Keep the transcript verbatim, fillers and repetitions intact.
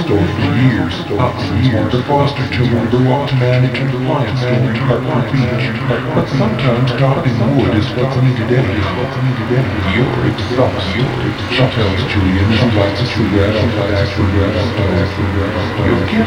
store for years. Options want to foster children who want to manage compliance during Hartford Beach. But sometimes chopping wood is what's needed anyhow. You're exhausted, she tells Julian she likes a cigarette on the back of the You're